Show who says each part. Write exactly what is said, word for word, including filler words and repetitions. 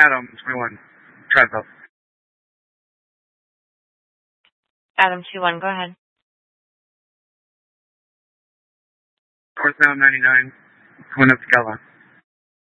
Speaker 1: Adam, twenty-one. Tribal.
Speaker 2: Adam, two one, go ahead.
Speaker 1: Northbound ninety-nine, going up to Gala.